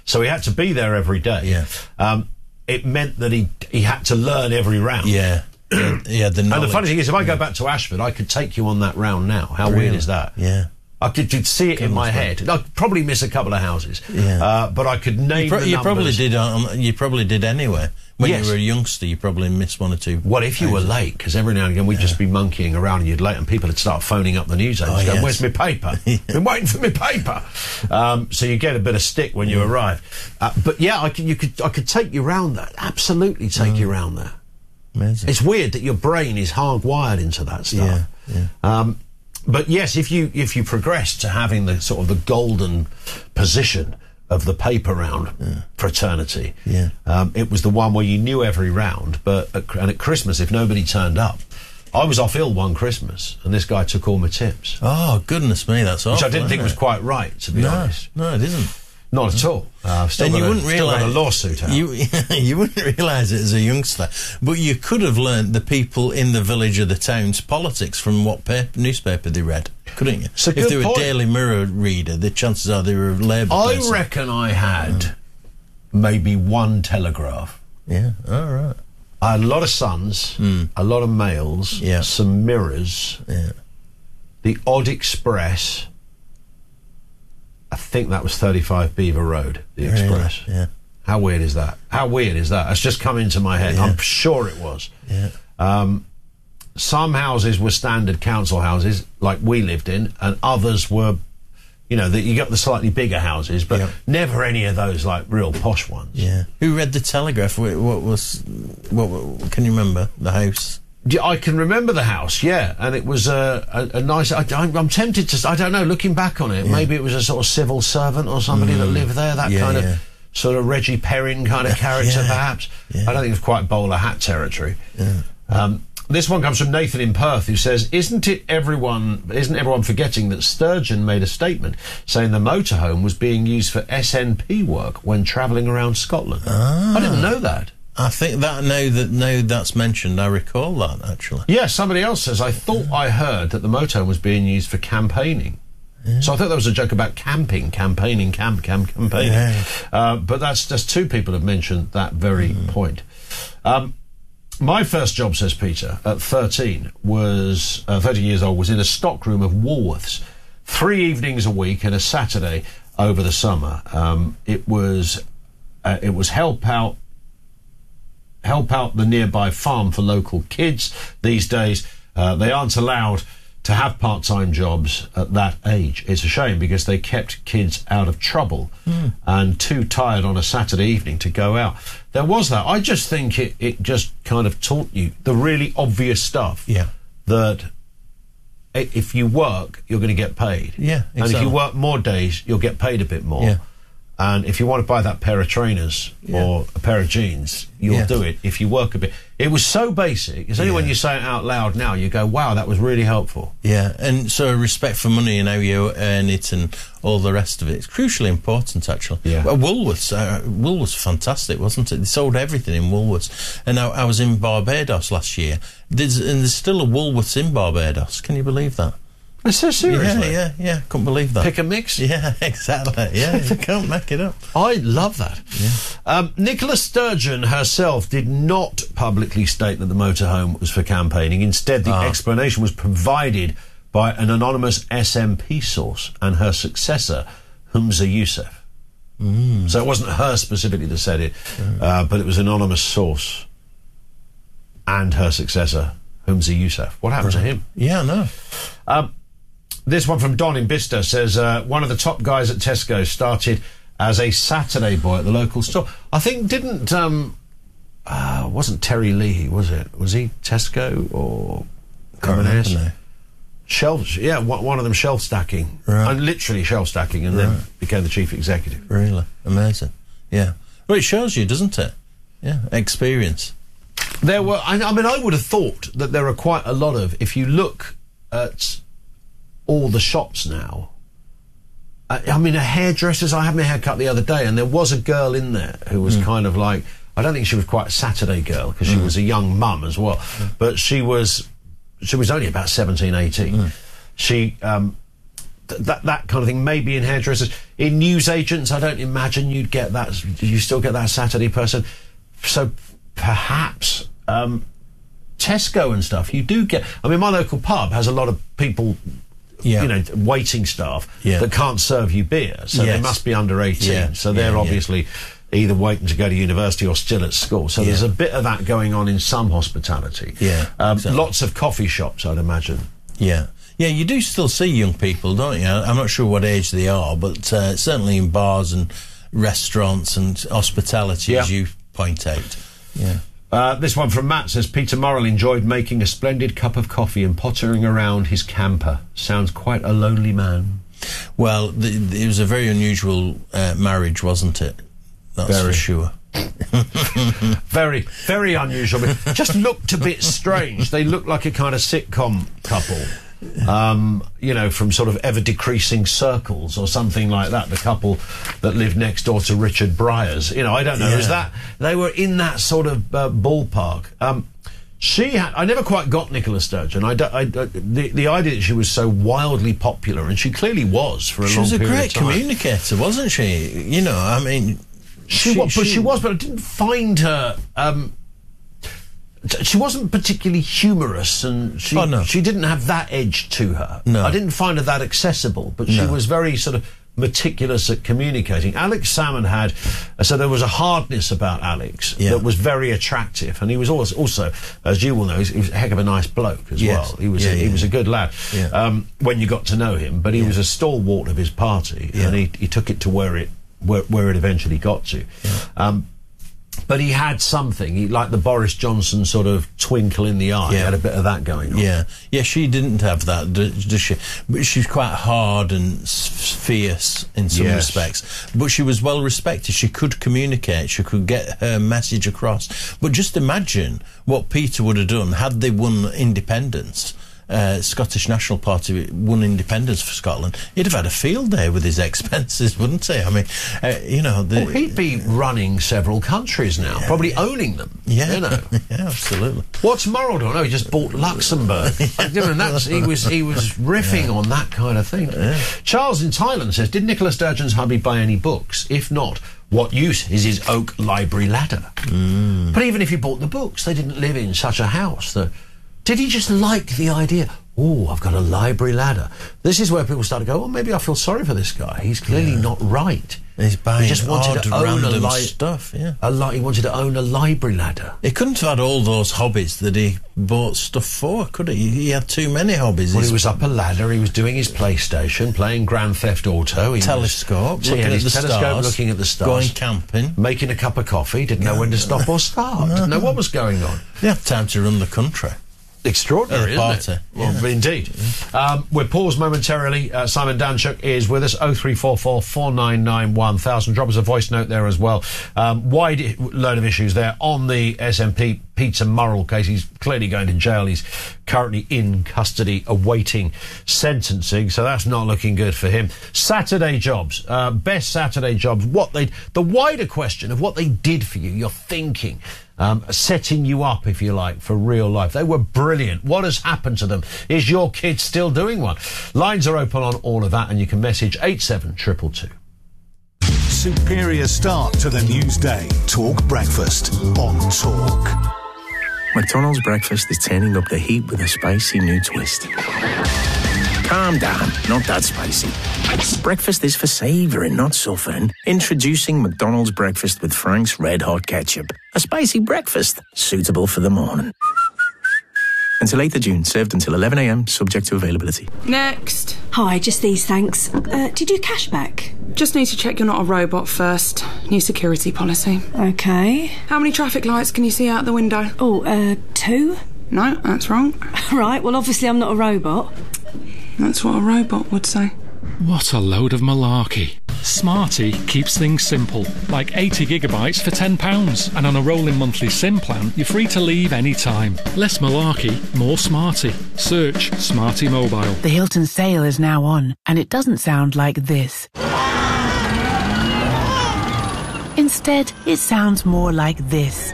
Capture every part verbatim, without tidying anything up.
So he had to be there every day. Yeah. Um, it meant that he he had to learn every round. Yeah. Yeah, yeah, the knowledge. And the funny thing is, if I go back to Ashford, I could take you on that round now. How Really? weird is that? Yeah. I could, could see it in my head. I'd probably miss a couple of houses. Yeah. Uh, but I could name You, pro- the you numbers. probably did. Um, you probably did anyway. When Yes. you were a youngster, you probably missed one or two. Well, if you were late, because every now and again we'd just be monkeying around and you'd late, and people would start phoning up the news agents, Oh, going, yes. "Where's my paper? Been waiting for my paper." Um, so you get a bit of stick when you arrive. Uh, but yeah, I could, you could, I could take you round that. Absolutely, take you round there. Amazing. It's weird that your brain is hardwired into that stuff. Yeah, yeah. Um, but yes, if you if you progress to having the sort of the golden position of the paper round Yeah. fraternity, Yeah. um, it was the one where you knew every round. But at, and at Christmas, if nobody turned up, I was off ill one Christmas, and this guy took all my tips, Oh, goodness me, that's awful. which I didn't think isn't was it? quite right, to be No, honest. no, it isn't. Not at all. Uh, I've still And got you a, wouldn't still got realise a lawsuit out. You you wouldn't realise it as a youngster, but you could have learnt the people in the village or the town's politics from what paper, newspaper they read, couldn't you? It's a if good they were point. a Daily Mirror reader, the chances are they were a Labour I person. reckon I had maybe one Telegraph. Yeah, all right. I had a lot of Sons, a lot of Mails, Yeah. some Mirrors, Yeah. the odd Express. I think that was thirty-five Beaver Road, the Really? Express. Yeah. How weird is that? How weird is that? It's just come into my head. Yeah. I'm sure it was. Yeah. Um, some houses were standard council houses, like we lived in, and others were, you know, the, you got the slightly bigger houses, but Yeah. never any of those like real posh ones. Yeah. Who read the Telegraph? Wh- What was? What, what can you remember? The house. Yeah, I can remember the house, yeah, and it was a, a, a nice. I, I'm, I'm tempted to. I don't know. Looking back on it, maybe it was a sort of civil servant or somebody that lived there. That Yeah, kind yeah. of sort of Reggie Perrin kind of character, Yeah. perhaps. Yeah. I don't think it was quite bowler hat territory. Um, this one comes from Nathan in Perth, who says, "Isn't it everyone? Isn't everyone forgetting that Sturgeon made a statement saying the motorhome was being used for S N P work when travelling around Scotland? I didn't know that." I think that now that now that's mentioned, I recall that actually. Yeah, somebody else says, I thought I heard that the motorhome was being used for campaigning. So I thought that was a joke about camping, campaigning, camp, camp, campaigning. Yeah. Uh, but that's just two people have mentioned that very point. Um, my first job, says Peter, at thirteen, was, uh, thirteen years old, was in a stockroom of Woolworths. Three evenings a week and a Saturday over the summer. Um, it was, uh, it was help out help out the nearby farm for local kids. These days, uh, they aren't allowed to have part-time jobs at that age. It's a shame because they kept kids out of trouble and too tired on a Saturday evening to go out. There was that. I just think it, it just kind of taught you the really obvious stuff. Yeah. That i- if you work, you're going to get paid. Yeah, And if exactly. you work more days, you'll get paid a bit more. Yeah. And if you want to buy that pair of trainers or a pair of jeans, you'll Yeah. do it if you work a bit. It was so basic. It's only when Yeah. you say it out loud now, you go, wow, that was really helpful. Yeah, and so respect for money and how you earn it and all the rest of it. It's crucially important, actually. Yeah. Well, Woolworths, uh, Woolworths was fantastic, wasn't it? They sold everything in Woolworths. And I, I was in Barbados last year. There's, and there's still a Woolworths in Barbados. Can you believe that? It's so seriously. Yeah, yeah, yeah. Couldn't believe that. Pick a mix. Yeah, exactly. Yeah, you can't make it up. I love that. Um, Nicola Sturgeon herself did not publicly state that the motorhome was for campaigning. Instead, the Ah. explanation was provided by an anonymous S M P source and her successor, Humza Yousaf. Mm. So it wasn't her specifically that said it, mm. uh, but it was an anonymous source and her successor, Humza Yousaf. What happened right. to him? Yeah, no. Um, This one from Don in Bicester says, uh, one of the top guys at Tesco started as a Saturday boy at the local store. I think didn't, um, uh, wasn't Terry Leahy, was it? Was he Tesco or Carmen's? Shelf, yeah, one of them shelf stacking. Right. And literally shelf stacking and right. then became the chief executive. Really? Amazing. Yeah. Well, it shows you, doesn't it? Yeah, experience. There were, I, I mean, I would have thought that there are quite a lot of, if you look at all the shops now. I, I mean, a hairdresser's, I had my hair cut the other day and there was a girl in there who was mm. kind of like, I don't think she was quite a Saturday girl because she mm. was a young mum as well, mm. but she was, she was only about seventeen, eighteen. Mm. She um, th- that that kind of thing. Maybe in hairdressers, in newsagents, I don't imagine you'd get that. You still get that Saturday person. So perhaps um, Tesco and stuff. You do get. I mean, my local pub has a lot of people. Yeah. You know, waiting staff yeah. that can't serve you beer, so yes. they must be under eighteen. Yeah. So they're yeah, obviously yeah. either waiting to go to university or still at school. So yeah. there's a bit of that going on in some hospitality. Yeah, um, exactly. Lots of coffee shops, I'd imagine. Yeah, yeah. You do still see young people, don't you? I'm not sure what age they are, but uh, certainly in bars and restaurants and hospitality, yeah. as you point out. Yeah. Uh, this one from Matt says, Peter Murrell enjoyed making a splendid cup of coffee and pottering around his camper. Sounds quite a lonely man. Well, the, the, it was a very unusual uh, marriage, wasn't it? That's very. For sure. very, very unusual. But just looked a bit strange. They looked like a kind of sitcom couple. Um, you know, from sort of ever-decreasing Circles or something like that, the couple that lived next door to Richard Bryars. You know, I don't know. Yeah. Is that they were in that sort of uh, ballpark? Um, she had. I never quite got Nicola Sturgeon. I, I, I, the the idea that she was so wildly popular, and she clearly was for a she long period of time. She was a great communicator, wasn't she? You know, I mean, she, she, was, but she, she was. But I didn't find her. Um, She wasn't particularly humorous, and she oh, no. she didn't have that edge to her. No. I didn't find her that accessible, but she no. was very sort of meticulous at communicating. Alex Salmon had, so there was a hardness about Alex yeah. that was very attractive, and he was also, also as you will know, he was a heck of a nice bloke as yes. well. He was yeah, a, yeah. he was a good lad yeah. um, when you got to know him, but he yeah. was a stalwart of his party, yeah. and he, he took it to where it where, where it eventually got to. Yeah. Um, But he had something, he, like the Boris Johnson sort of twinkle in the eye. Yeah. He had a bit of that going on. Yeah, yeah. She didn't have that, does she? But she's quite hard and s- fierce in some yes. respects. But she was well respected. She could communicate. She could get her message across. But just imagine what Peter would have done had they won independence. Uh, Scottish National Party won independence for Scotland. He'd have had a field day with his expenses, wouldn't he? I mean, uh, you know, the, well, he'd be running several countries now, yeah, probably yeah. owning them. Yeah, you know. yeah, absolutely. What's Murrell doing? No, he just bought Luxembourg. I mean, that's, he was he was riffing yeah. on that kind of thing. Yeah. Charles in Thailand says, "Did Nicola Sturgeon's hubby buy any books? If not, what use is his oak library ladder?" Mm. But even if he bought the books, they didn't live in such a house. That, did he just like the idea? Oh, I've got a library ladder. This is where people start to go, well, maybe I feel sorry for this guy. He's clearly yeah. not right. He's buying he just wanted odd, to own a random li- stuff, yeah. A li- he wanted to own a library ladder. He couldn't have had all those hobbies that he bought stuff for, could he? He had too many hobbies. Well, He's he was up a ladder, he was doing his PlayStation, playing Grand Theft Auto. He telescope, was, looking yeah, at his the telescope, stars. looking at the stars. Going camping. Making a cup of coffee, didn't know when to stop or start. No. Didn't know what was going on. He had time to run the country. Extraordinary, uh, isn't it? Yeah. Well, indeed. Um, we're paused momentarily. Uh, Simon Danchuk is with us. oh three four four, four nine nine, one thousand. Drop us a voice note there as well. Um, wide load of issues there on the S M P Peter Murrell case. He's clearly going to jail. He's currently in custody awaiting sentencing, so that's not looking good for him. Saturday jobs. Uh, best Saturday jobs. What they, the wider question of what they did for you, you're thinking. Um, setting you up, if you like, for real life. They were brilliant. What has happened to them? Is your kid still doing one? Lines are open on all of that, and you can message eight seven two two two. Superior start to the news day. Talk Breakfast on Talk. McDonald's breakfast is turning up the heat with a spicy new twist. Calm down, not that spicy. Breakfast is for savouring, not suffering. Introducing McDonald's breakfast with Frank's Red Hot Ketchup. A spicy breakfast, suitable for the morning. Until eighth of June, served until eleven a m, subject to availability. Next. Hi, just these, thanks. Uh, did you cash back? Just need to check you're not a robot first. New security policy. Okay. How many traffic lights can you see out the window? Oh, uh, two? No, that's wrong. Right, well, obviously I'm not a robot. That's what a robot would say. What a load of malarkey. Smarty keeps things simple, like eighty gigabytes for ten pounds. And on a rolling monthly SIM plan, you're free to leave any time. Less malarkey, more Smarty. Search Smarty Mobile. The Hilton sale is now on, and it doesn't sound like this. Instead, it sounds more like this.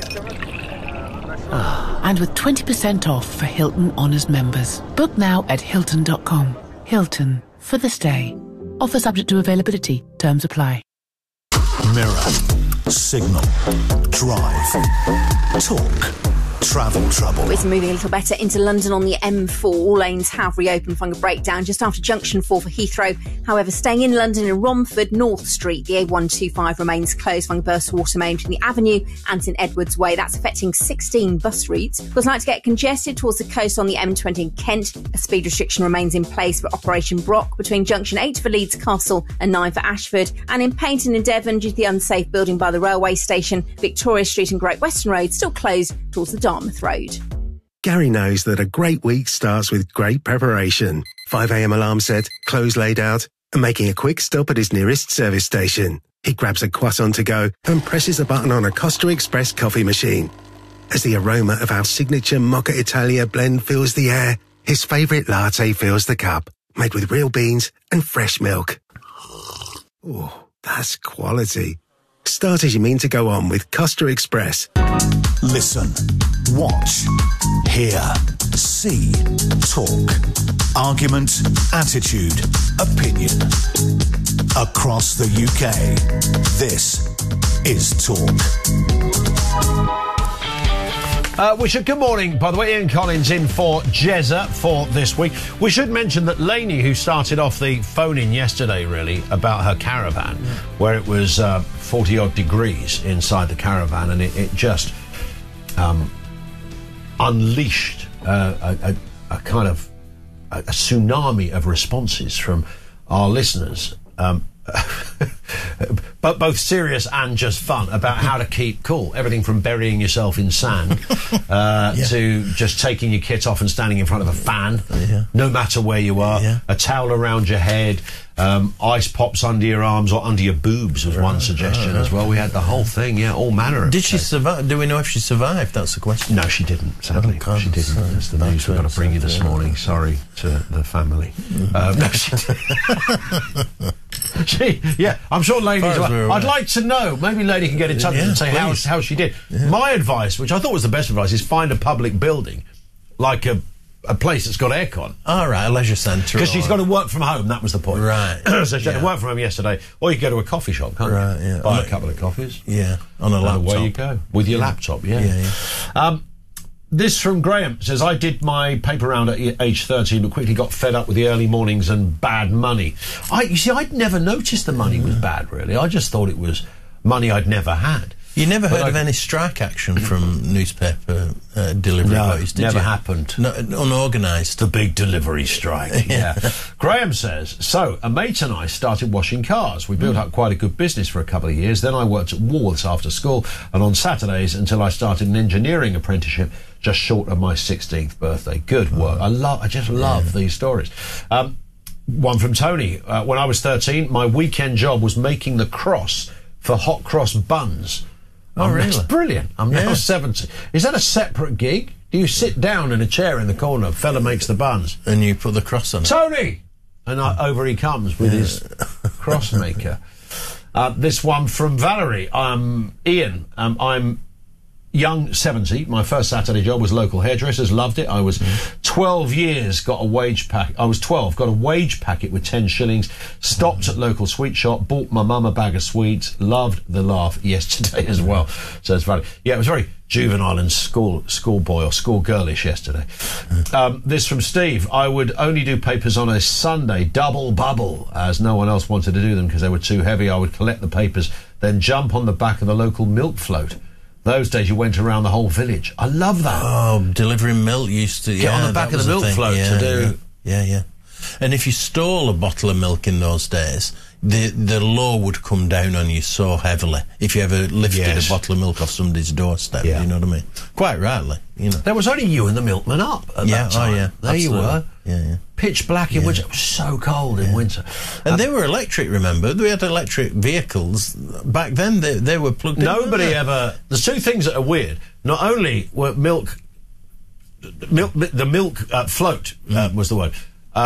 And with twenty percent off for Hilton Honors members. Book now at Hilton dot com. Hilton. for the stay. Offer subject to availability. Terms apply. Mirror, Signal, Drive, Talk, Travel Trouble. It's moving a little better into London on the M four. All lanes have reopened following a breakdown just after junction four for Heathrow. However, staying in London in Romford, North Street, the A one twenty-five remains closed following a burst of water main between the Avenue and St Edward's Way. That's affecting sixteen bus routes. It's like to get congested towards the coast on the M twenty in Kent. A speed restriction remains in place for Operation Brock between junction eight for Leeds Castle and nine for Ashford. And in Paignton in Devon, due to the unsafe building by the railway station, Victoria Street and Great Western Road still closed towards the Dartmouth Road. Gary knows that a great week starts with great preparation. five a.m. alarm set, clothes laid out, and making a quick stop at his nearest service station. He grabs a croissant to go and presses a button on a Costa Express coffee machine. As the aroma of our signature Mocha Italia blend fills the air, his favourite latte fills the cup, made with real beans and fresh milk. Oh, that's quality. Start as you mean to go on with Costa Express. Listen, watch, hear, see, talk. Argument, attitude, opinion. Across the U K, this is Talk. Uh, we should, good morning, by the way, Ian Collins in for Jezza for this week. We should mention that Lainey, who started off the phone-in yesterday, really, about her caravan, yeah. where it was uh, forty-odd degrees inside the caravan, and it, it just um, unleashed uh, a, a, a kind of a, a tsunami of responses from our listeners. Um, but both serious and just fun about how to keep cool. Everything from burying yourself in sand uh, yeah. to just taking your kit off and standing in front of a fan, yeah. no matter where you are. Yeah. A towel around your head, um, ice pops under your arms or under your boobs was right, one suggestion right, right. as well. We had the whole thing, yeah, all manner of Did she survive? Do we know if she survived? That's the question. No, she didn't, sadly. Oh, she didn't. Sorry. That's the That's news we've got to bring you this yeah. morning. Sorry to the family. Mm-hmm. um, no, she didn't. She, yeah, I'm sure ladies. Well. I'd like to know. Maybe lady can get in touch yeah, and say how, how she did. Yeah. My advice, which I thought was the best advice, is find a public building, like a a place that's got aircon. All right, a leisure centre. Because she's got to work from home. That was the point. Right. So she yeah. had to work from home yesterday, or you can go to a coffee shop, can't right, you? Yeah. Buy on a couple of coffees. Yeah, on a laptop. And away you go with your yeah. laptop. Yeah. Yeah. yeah. Um, This from Graham says, I did my paper round at age thirteen, but quickly got fed up with the early mornings and bad money. I, you see, I'd never noticed the money was bad, really. I just thought it was money I'd never had. You never heard but of I, any strike action from newspaper uh, delivery no, boys, did never you? happened. No, unorganised. The big delivery strike, yeah. Graham says, so a mate and I started washing cars. We built mm. up quite a good business for a couple of years. Then I worked at Woolworths after school and on Saturdays until I started an engineering apprenticeship just short of my sixteenth birthday. Good work. Oh. I love. I just love yeah. these stories. Um, one from Tony. Uh, when I was thirteen, my weekend job was making the cross for hot cross buns. Oh, I'm, really? That's brilliant. I'm yeah. now seventy. Is that a separate gig? Do you sit down in a chair in the corner, a fella makes the buns, and you put the cross on it? Tony! And I, over he comes with yeah. his cross maker. Uh, this one from Valerie. Um, Ian, um, I'm young, seventy. My first Saturday job was local hairdressers. Loved it. I was mm. twelve years, got a wage pack. I was twelve, got a wage packet with ten shillings, stopped mm. at local sweet shop, bought my mum a bag of sweets, loved the laugh yesterday as well. So it's funny. Yeah, it was very juvenile and school schoolboy or schoolgirlish yesterday. Mm. Um, this from Steve. I would only do papers on a Sunday, double bubble, as no one else wanted to do them because they were too heavy. I would collect the papers, then jump on the back of the local milk float. Those days you went around the whole village. I love that. Oh, delivering milk used to... Get yeah, on the back of the milk float yeah, to do... Yeah, yeah, yeah. And if you stole a bottle of milk in those days, the the law would come down on you so heavily if you ever lifted yes. a bottle of milk off somebody's doorstep, yeah. you know what I mean? Quite rightly, you know. There was only you and the milkman up at yeah, that time. Oh, yeah, there absolutely. you were. Yeah, yeah. Pitch black in yeah. winter. It was so cold in yeah. winter. And um, they were electric, remember? We had electric vehicles. Back then, they, they were plugged in. Nobody ever... There's two things that are weird. Not only were milk... milk the milk uh, float uh, mm. was the word. Um,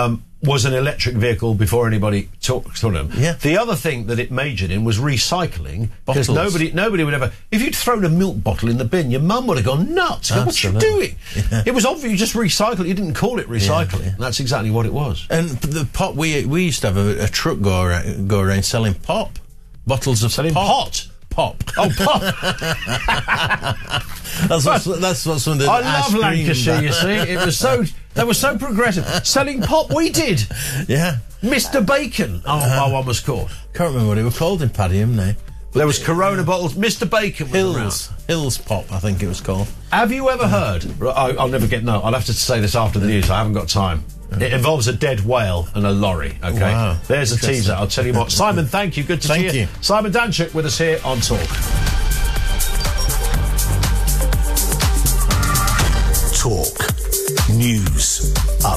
was an electric vehicle before anybody talked to them. Yeah. The other thing that it majored in was recycling, because Bottles. nobody nobody would ever... If you'd thrown a milk bottle in the bin, your mum would have gone nuts. Go, what you doing? Yeah. It was obvious you just recycled. You didn't call it recycling. Yeah, yeah. That's exactly what it was. And the pop, we we used to have a, a truck go around, go around selling pop. Bottles of Selling pop. pot. Pop. Oh, pop. that's what that's what some of the I love Lancashire, you see. It was so... They were so progressive. Selling pop, we did. Yeah. Mister Bacon. Oh, Uh-huh. my one was called. Can't remember what it was called in Paddy, haven't they? There was Corona bottles. Mister Bacon was Hills. around. Hills Pop, I think it was called. Have you ever heard... I, I'll never get... No, I'll have to say this after the news. I haven't got time. It involves a dead whale and a lorry, OK? Wow. There's a teaser. I'll tell you what. Simon, thank you. Good to Thank see you. you. Simon Danchuk with us here on Talk. Talk. News.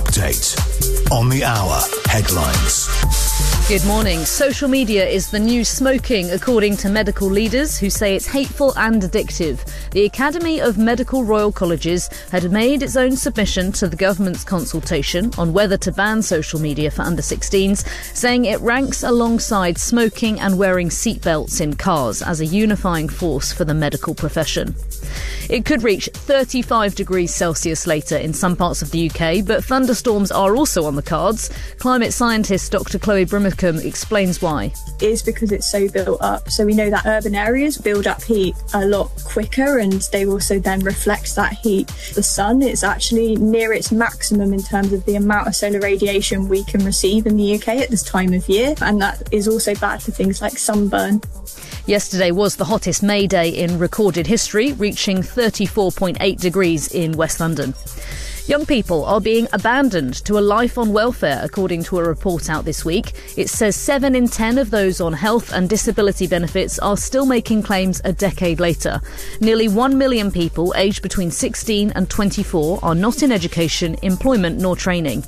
Update. On the hour. Headlines. Good morning. Social media is the new smoking, according to medical leaders who say it's hateful and addictive. The Academy of Medical Royal Colleges had made its own submission to the government's consultation on whether to ban social media for under sixteens, saying it ranks alongside smoking and wearing seatbelts in cars as a unifying force for the medical profession. It could reach thirty-five degrees Celsius later in some parts of the U K, but thunderstorms are also on the cards. Climate scientist Doctor Chloe Brimacombe explains why. It is because it's so built up. So we know that urban areas build up heat a lot quicker, and they also then reflect that heat. The sun is actually near its maximum in terms of the amount of solar radiation we can receive in the U K at this time of year, and that is also bad for things like sunburn. Yesterday was the hottest May day in recorded history, reaching thirty-four point eight degrees in West London. Young people are being abandoned to a life on welfare, according to a report out this week. It says seven in ten of those on health and disability benefits are still making claims a decade later. Nearly one million people aged between sixteen and twenty-four are not in education, employment nor training.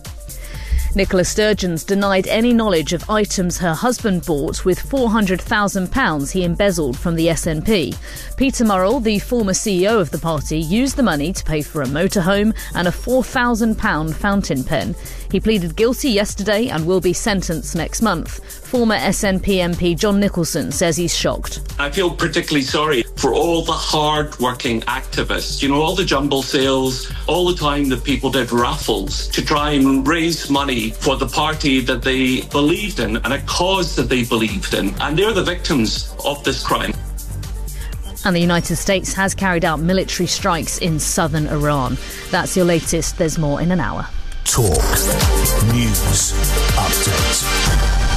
Nicola Sturgeon's denied any knowledge of items her husband bought with four hundred thousand pounds he embezzled from the S N P. Peter Murrell, the former C E O of the party, used the money to pay for a motorhome and a four thousand pounds fountain pen. He pleaded guilty yesterday and will be sentenced next month. Former S N P M P John Nicholson says he's shocked. I feel particularly sorry for all the hard-working activists. You know, all the jumble sales, all the time that people did raffles to try and raise money for the party that they believed in and a cause that they believed in. And they're the victims of this crime. And the United States has carried out military strikes in southern Iran. That's your latest. There's more in an hour. Talk. News. Update.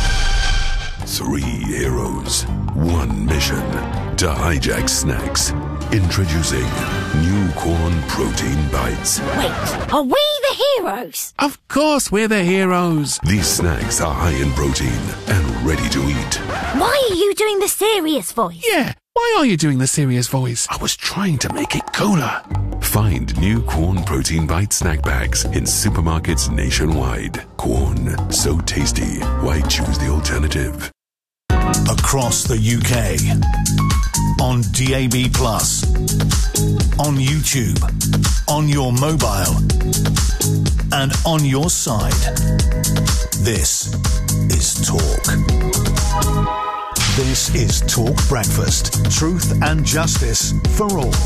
Three heroes, one mission to hijack snacks. Introducing new corn protein bites. Wait, are we the heroes? Of course we're the heroes. These snacks are high in protein and ready to eat. Why are you doing the serious voice? Yeah, why are you doing the serious voice? I was trying to make it cooler. Find new Corn Protein Bite snack bags in supermarkets nationwide. Corn, so tasty. Why choose the alternative? Across the U K. On D A B plus. On YouTube. On your mobile. And on your side. This is Talk. This is Talk Breakfast. Truth and justice for all.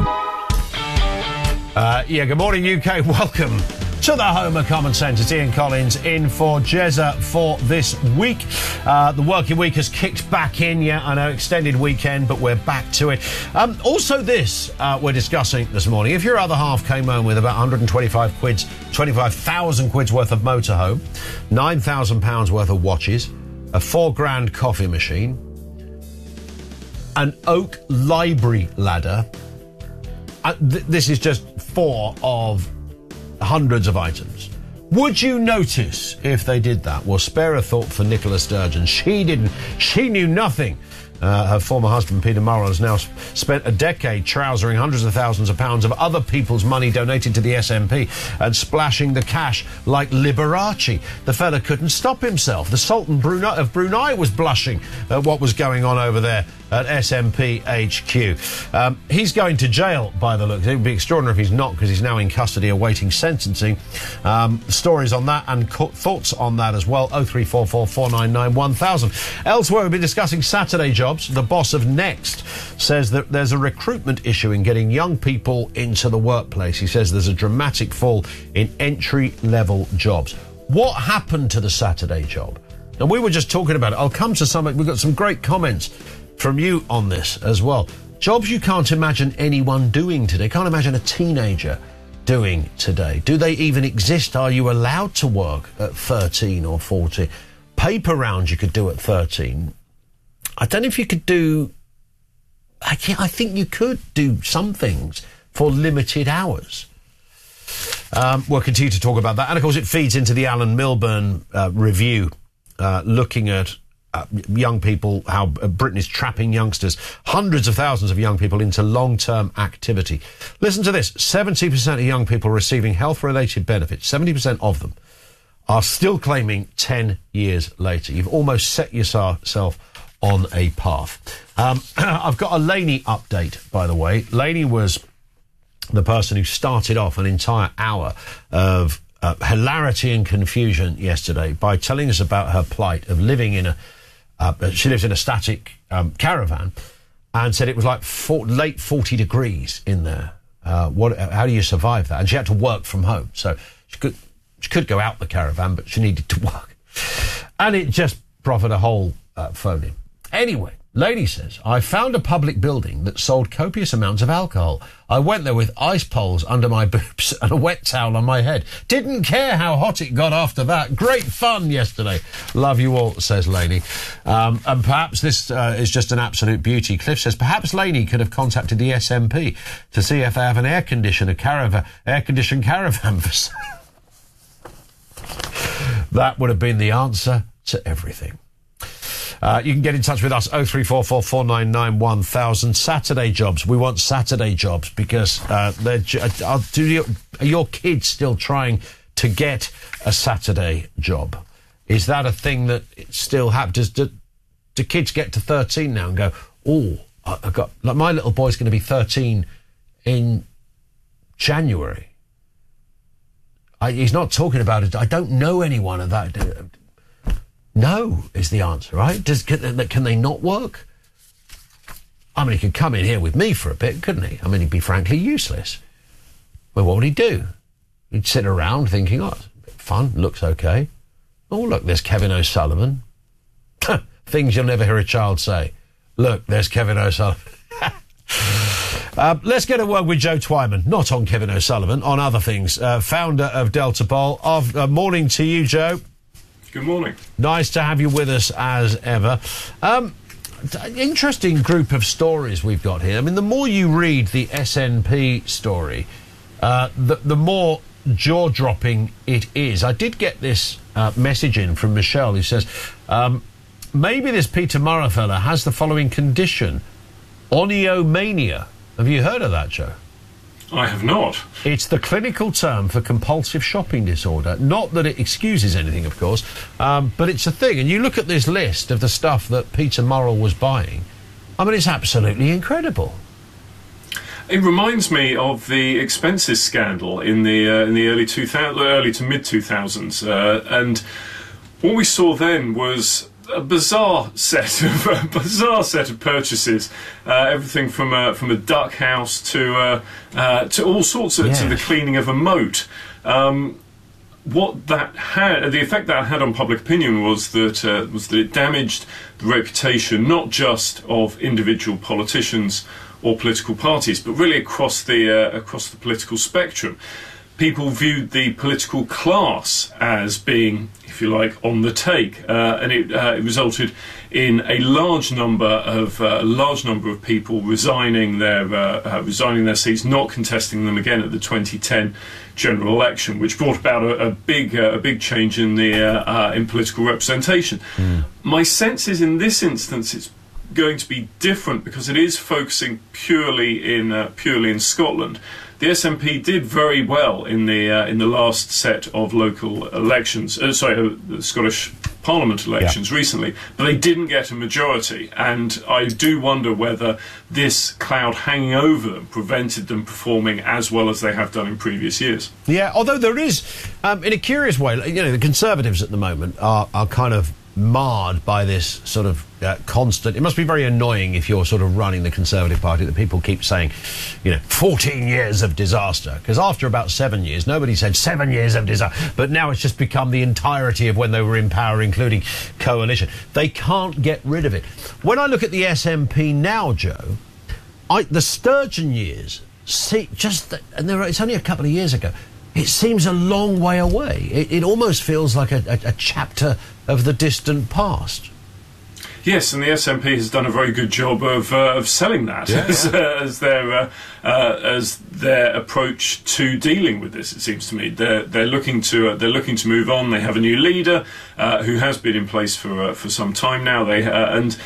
Uh, yeah, good morning, U K. Welcome to the home of common sense. It's Ian Collins in for Jezza for this week. Uh, the working week has kicked back in. Yeah, I know, extended weekend, but we're back to it. Um, also this, uh, we're discussing this morning. If your other half came home with about one hundred twenty-five quid's, twenty-five thousand quid's worth of motorhome, nine thousand pounds worth of watches, a four grand coffee machine, an oak library ladder, uh, th- this is just four of hundreds of items. Would you notice if they did that? Well, spare a thought for Nicola Sturgeon. She didn't. She knew nothing. Uh, her former husband, Peter Murrell, has now sp- spent a decade trousering hundreds of thousands of pounds of other people's money donated to the S N P and splashing the cash like Liberace. The fella couldn't stop himself. The Sultan Brunei, of Brunei was blushing at what was going on over there at S N P H Q. Um, he's going to jail, by the looks. It would be extraordinary if he's not, because he's now in custody awaiting sentencing. Um, stories on that and co- thoughts on that as well. oh three four four, four nine nine, one thousand. Elsewhere, we've been discussing Saturday jobs. The boss of Next says that there's a recruitment issue in getting young people into the workplace. He says there's a dramatic fall in entry-level jobs. What happened to the Saturday job? And we were just talking about it. I'll come to some. We've got some great comments from you on this as well. Jobs you can't imagine anyone doing today. Can't imagine a teenager doing today. Do they even exist? Are you allowed to work at thirteen or fourteen? Paper rounds you could do at thirteen. I don't know if you could do... I, I think you could do some things for limited hours. Um, we'll continue to talk about that. And, of course, it feeds into the Alan Milburn uh, review, uh, looking at uh, young people, how Britain is trapping youngsters, hundreds of thousands of young people into long-term activity. Listen to this. seventy percent of young people receiving health-related benefits, seventy percent of them, are still claiming ten years later. You've almost set yourself on a path. Um, I've got a Laney update, by the way. Laney was the person who started off an entire hour of uh, hilarity and confusion yesterday by telling us about her plight of living in a... Uh, she lives in a static um, caravan and said it was like four, late forty degrees in there. Uh, what? How do you survive that? And she had to work from home. So she could, she could go out the caravan, but she needed to work. And it just proffered a whole uh, phone-in. Anyway, lady says, I found a public building that sold copious amounts of alcohol. I went there with ice poles under my boobs and a wet towel on my head. Didn't care how hot it got after that. Great fun yesterday. Love you all, says Laney. Um, and perhaps this uh, is just an absolute beauty. Cliff says, perhaps Laney could have contacted the S M P to see if they have an air-conditioned caravan, air-conditioned caravan for sale. That would have been the answer to everything. Uh, you can get in touch with us, oh three four four, four nine nine, one thousand. Saturday jobs. We want Saturday jobs because uh, they're, uh, do you, are your kids still trying to get a Saturday job? Is that a thing that still happens? Do, do kids get to thirteen now and go, oh, I got, like my little boy's going to be thirteen in January. I, he's not talking about it. I don't know anyone of that. No, is the answer, right? Does, can, can they not work? I mean, he could come in here with me for a bit, couldn't he? I mean, he'd be frankly useless. Well, what would he do? He'd sit around thinking, oh, it's a bit fun, looks okay. Oh, look, there's Kevin O'Sullivan. Things you'll never hear a child say. Look, there's Kevin O'Sullivan. uh, let's get a word with Joe Twyman, not on Kevin O'Sullivan, on other things. Uh, founder of Delta Bowl. Of, uh, morning to you, Joe. Good morning. Nice to have you with us as ever. Um, interesting group of stories we've got here. I mean, the more you read the S N P story, uh, the, the more jaw-dropping it is. I did get this uh, message in from Michelle who says, um, maybe this Peter Murrah fella has the following condition, oniomania. Have you heard of that, Joe? I have not. It's the clinical term for compulsive shopping disorder. Not that it excuses anything, of course, um, but it's a thing. And you look at this list of the stuff that Peter Murrell was buying, I mean, it's absolutely incredible. It reminds me of the expenses scandal in the uh, in the early two thousand, early to mid two thousands, uh, and what we saw then was a bizarre set of a bizarre set of purchases, uh, everything from a from a duck house to uh, uh, to all sorts of yeah. to the cleaning of a moat. Um, what that had, the effect that had on public opinion was that uh, was that it damaged the reputation not just of individual politicians or political parties, but really across the uh, across the political spectrum. People viewed the political class as being, if you like, on the take, uh, and it, uh, it resulted in a large number of uh, a large number of people resigning their uh, uh, resigning their seats, not contesting them again at the twenty ten general election, which brought about a, a big uh, a big change in the uh, uh, in political representation. Mm. My sense is, in this instance, it's going to be different because it is focusing purely in uh, purely in Scotland. The S N P did very well in the uh, in the last set of local elections. Uh, sorry, uh, the Scottish Parliament elections Yeah. recently, but they didn't get a majority, and I do wonder whether this cloud hanging over them prevented them performing as well as they have done in previous years. Yeah, although there is, um, in a curious way, you know, the Conservatives at the moment are, are kind of marred by this sort of uh, constant. It must be very annoying if you're sort of running the Conservative Party that people keep saying, you know, fourteen years of disaster. Because after about seven years, nobody said seven years of disaster. But now it's just become the entirety of when they were in power, including coalition. They can't get rid of it. When I look at the S N P now, Joe, I, the Sturgeon years, see, just the, and there, it's only a couple of years ago. It seems a long way away. It, it almost feels like a, a, a chapter of the distant past. Yes, and the S N P has done a very good job of uh, of selling that Yeah, as, yeah. Uh, as their uh, uh, as their approach to dealing with this. It seems to me they're they're looking to uh, they're looking to move on. They have a new leader uh, who has been in place for uh, for some time now. They uh, and.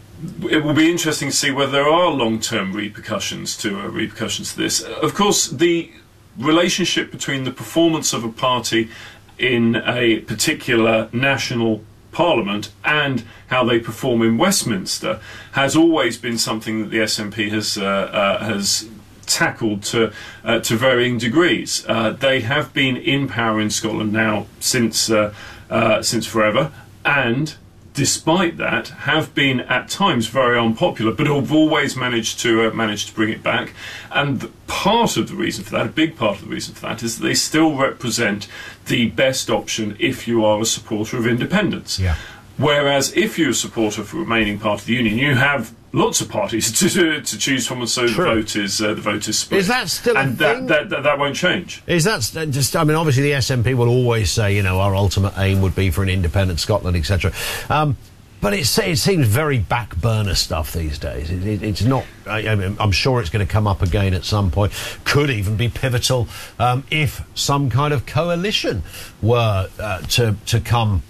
It will be interesting to see whether there are long-term repercussions to uh, repercussions to this. Of course, the relationship between the performance of a party in a particular national parliament and how they perform in Westminster has always been something that the S N P has uh, uh, has tackled to uh, to varying degrees. Uh, they have been in power in Scotland now since uh, uh, since forever, and despite that, have been at times very unpopular, but have always managed to uh, managed to bring it back. And the, part of the reason for that, a big part of the reason for that, is that they still represent the best option if you are a supporter of independence. Yeah. Whereas if you're a supporter for remaining part of the union, you have lots of parties to to choose from, and so the True. vote is uh, the vote is split. Is that still a and that, thing? that, that that won't change. Is that st- just? I mean, obviously the S N P will always say, you know, our ultimate aim would be for an independent Scotland, et cetera. Um, but it, it seems very back burner stuff these days. It, it, it's not. I, I mean, I'm sure it's going to come up again at some point. Could even be pivotal um, if some kind of coalition were uh, to to come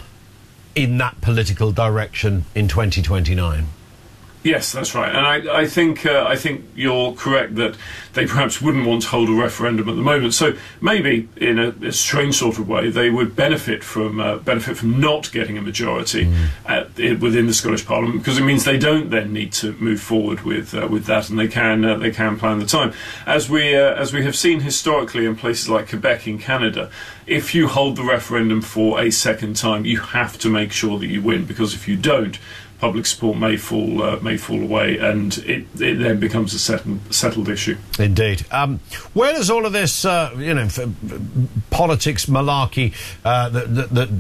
in that political direction in twenty twenty-nine. Yes, that's right, and I, I think uh, I think you're correct that they perhaps wouldn't want to hold a referendum at the moment. So maybe, in a, a strange sort of way, they would benefit from uh, benefit from not getting a majority mm. at, it, within the Scottish Parliament, because it means they don't then need to move forward with uh, with that, and they can uh, they can plan the time. As we uh, as we have seen historically in places like Quebec in Canada, if you hold the referendum for a second time, you have to make sure that you win, because if you don't, public support may fall uh, may fall away, and it, it then becomes a settled, settled issue. Indeed. Um, where does all of this, uh, you know, f- f- politics malarkey uh, that, that, that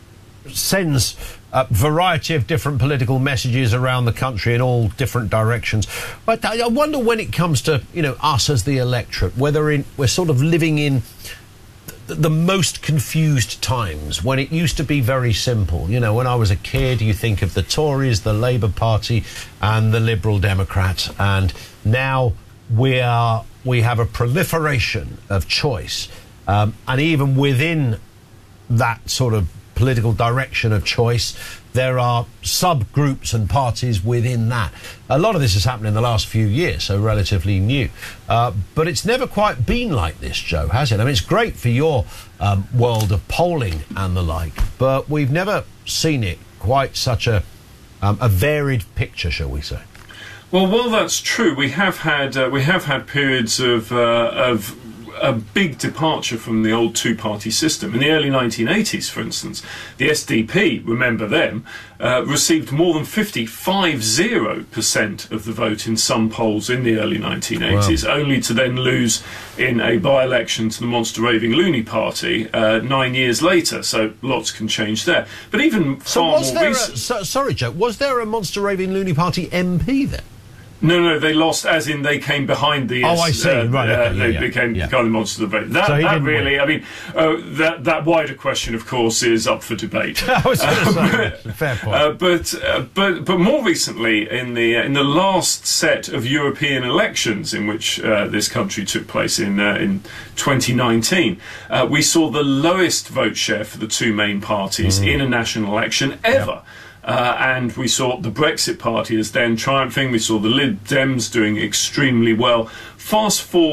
sends a variety of different political messages around the country in all different directions? But I wonder when it comes to, you know, us as the electorate, whether in, we're sort of living in the most confused times, when it used to be very simple. You know, when I was a kid, you think of the Tories, the Labour Party and the Liberal Democrats, and now we are we have a proliferation of choice, um, and even within that sort of political direction of choice, there are subgroups and parties within that. A lot of this has happened in the last few years, so relatively new. Uh, but it's never quite been like this, Joe, has it? I mean, it's great for your um, world of polling and the like, but we've never seen it quite such a, um, a varied picture, shall we say. Well, while that's true, we have had uh, we have had periods of uh, of a big departure from the old two-party system. In the early nineteen eighties, for instance, the S D P, remember them, uh, received more than fifty-five percent of the vote in some polls in the early nineteen eighties, wow. only to then lose in a by-election to the monster raving Looney Party uh, nine years later. So lots can change there. But even so far was more there recent... A, so, sorry, Joe, was there a monster raving Looney Party M P then? No, no, they lost, as in they came behind the... Oh, I see, uh, right, okay, uh, yeah, They yeah, became yeah. kind of monsters of the vote. That, so that really, win. I mean, uh, that that wider question, of course, is up for debate. I was going to um, say, fair point. Uh, but, uh, but, but more recently, in the uh, in the last set of European elections in which uh, this country took place in uh, in twenty nineteen, uh, we saw the lowest vote share for the two main parties mm. in a national election ever. Yep. Uh, and we saw the Brexit Party as then triumphing. We saw the Lib Dems doing extremely well. Fast forward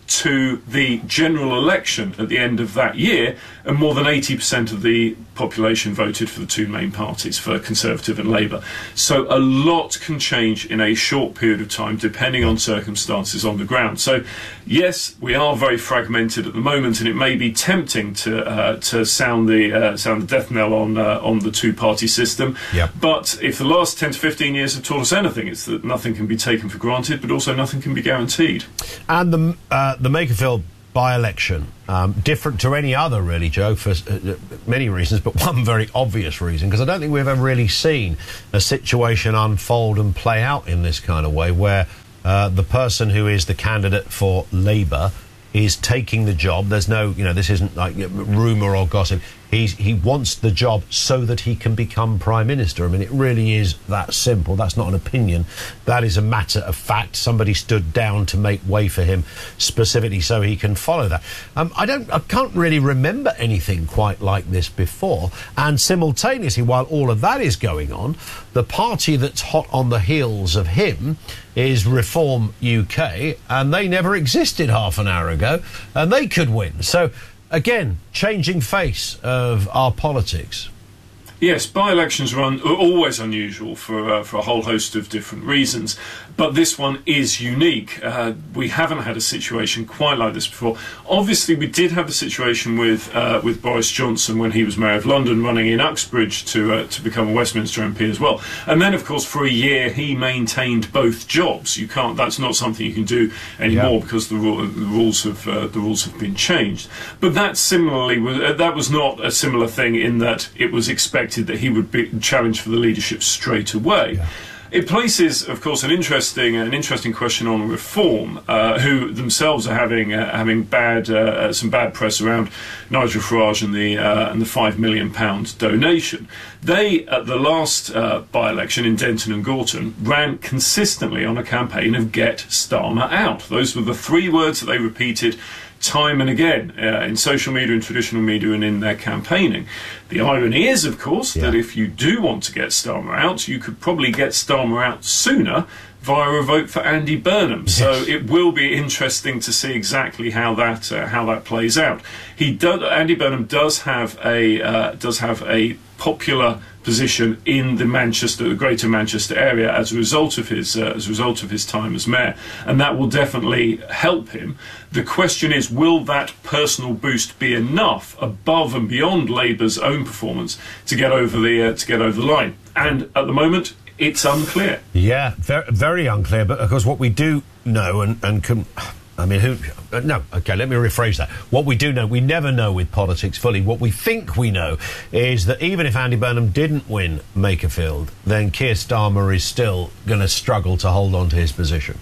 to the general election at the end of that year, and more than eighty percent of the population voted for the two main parties, for Conservative and Labour. So a lot can change in a short period of time, depending on circumstances on the ground. So, yes, we are very fragmented at the moment, and it may be tempting to uh, to sound the uh, sound the death knell on uh, on the two-party system. Yep. But if the last ten to fifteen years have taught us anything, it's that nothing can be taken for granted, but also nothing can be guaranteed. And the uh, the Makerfield by-election, um, different to any other, really, Joe, for uh, many reasons, but one very obvious reason, because I don't think we've ever really seen a situation unfold and play out in this kind of way, where uh, the person who is the candidate for Labour is taking the job. There's no, you know, this isn't like rumour or gossip. He's, he wants the job so that he can become Prime Minister. I mean, it really is that simple. That's not an opinion. That is a matter of fact. Somebody stood down to make way for him specifically so he can follow that. Um, I don't, I can't really remember anything quite like this before. And simultaneously, while all of that is going on, the party that's hot on the heels of him is Reform U K, and they never existed half an hour ago, and they could win. So, again, changing face of our politics. Yes, by-elections are, un- are always unusual for uh, for a whole host of different reasons, but this one is unique. Uh, we haven't had a situation quite like this before. Obviously, we did have the situation with uh, with Boris Johnson when he was Mayor of London, running in Uxbridge to uh, to become a Westminster M P as well. And then, of course, for a year he maintained both jobs. You can't. That's not something you can do anymore, yeah, because the, ru- the rules have uh, the rules have been changed. But that similarly was uh, that was not a similar thing in that it was expected that he would be challenged for the leadership straight away. Yeah. It places, of course, an interesting an interesting question on Reform, uh, who themselves are having uh, having bad uh, some bad press around Nigel Farage and the uh, and the five million pound donation. They, at the last uh, by-election in Denton and Gorton, ran consistently on a campaign of "Get Starmer Out." Those were the three words that they repeated time and again uh, in social media, in traditional media, and in their campaigning. The irony is, of course, yeah. that if you do want to get Starmer out, you could probably get Starmer out sooner via a vote for Andy Burnham. Yes. So it will be interesting to see exactly how that uh, how that plays out. He does, Andy Burnham does have a uh, does have a popular position in the Manchester, the Greater Manchester area, as a result of his uh, as a result of his time as mayor, and that will definitely help him. The question is, will that personal boost be enough above and beyond Labour's own performance to get over the uh, to get over the line? And at the moment, it's unclear. Yeah, very, very unclear. But of course, what we do know and and can. I mean, who... Uh, no, OK, let me rephrase that. What we do know, we never know with politics fully. What we think we know is that even if Andy Burnham didn't win Makerfield, then Keir Starmer is still going to struggle to hold on to his position.